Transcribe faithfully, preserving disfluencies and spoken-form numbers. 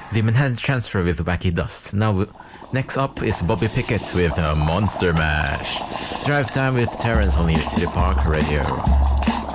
The Manhattan Transfer with Wacky Dust. Now, next up is Bobby Pickett with uh, Monster Mash. Drive Time with Terrence on New York City Park Radio.